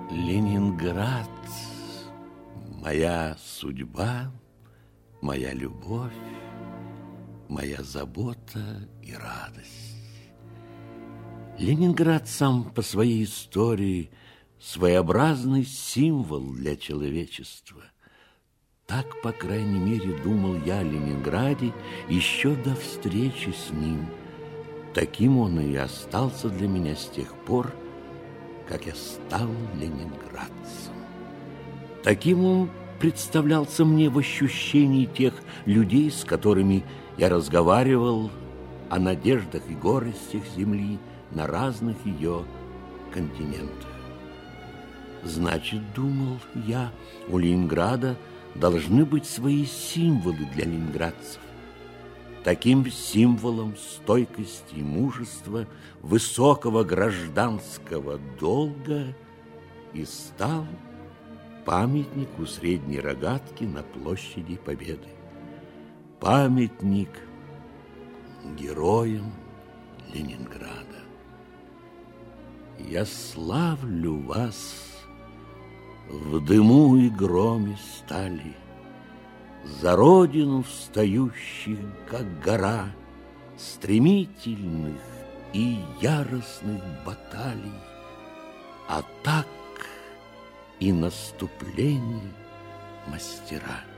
Ленинград, моя судьба, моя любовь, моя забота и радость. Ленинград сам по своей истории своеобразный символ для человечества. Так, по крайней мере, думал я о Ленинграде еще до встречи с ним. Таким он и остался для меня с тех пор, как я стал ленинградцем. Таким он представлялся мне в ощущении тех людей, с которыми я разговаривал о надеждах и горестях земли на разных ее континентах. Значит, думал я, у Ленинграда должны быть свои символы для ленинградцев. Таким символом стойкости и мужества, высокого гражданского долга и стал памятник у Средней Рогатки на площади Победы. Памятник героям Ленинграда. Я славлю вас в дыму и громе стали, за родину встающих, как гора, стремительных и яростных баталий, атак и наступлений мастера.